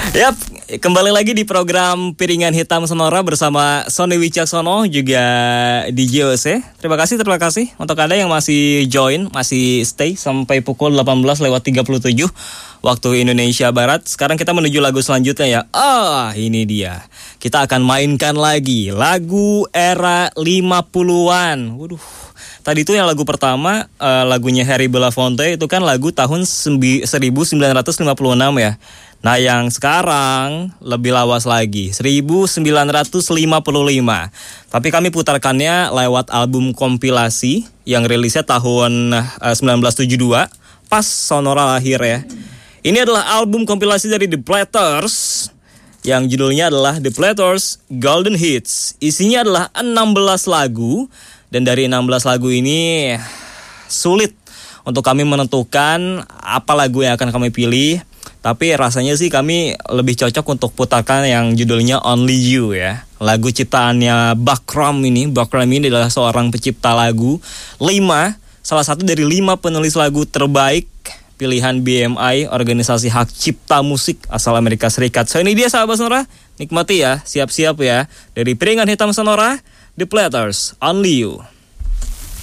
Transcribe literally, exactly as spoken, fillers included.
Yap, kembali lagi di program Piringan Hitam Sonora bersama Sony Wicaksono juga D J O C. Terima kasih, terima kasih untuk Anda yang masih join, masih stay sampai pukul delapan belas lewat tiga puluh tujuh waktu Indonesia Barat. Sekarang kita menuju lagu selanjutnya ya. Ah, ini dia. Kita akan mainkan lagi lagu era lima puluhan. Waduh. Tadi itu yang lagu pertama, uh, lagunya Harry Belafonte itu kan lagu tahun seribu sembilan ratus lima puluh enam ya. Nah yang sekarang lebih lawas lagi, seribu sembilan ratus lima puluh lima. Tapi kami putarkannya lewat album kompilasi yang rilisnya tahun uh, seribu sembilan ratus tujuh puluh dua, pas Sonora lahir ya. Ini adalah album kompilasi dari The Platters yang judulnya adalah The Platters Golden Hits. Isinya adalah enam belas lagu. Dan dari enam belas lagu ini sulit untuk kami menentukan apa lagu yang akan kami pilih. Tapi rasanya sih kami lebih cocok untuk putarkan yang judulnya Only You ya. Lagu ciptaannya Bakram ini. Bakram ini adalah seorang pencipta lagu. Lima, salah satu dari lima penulis lagu terbaik pilihan B M I, organisasi hak cipta musik asal Amerika Serikat. So ini dia sahabat Sonora, nikmati ya, siap-siap ya. Dari Piringan Hitam Sonora, The Platters, Only You.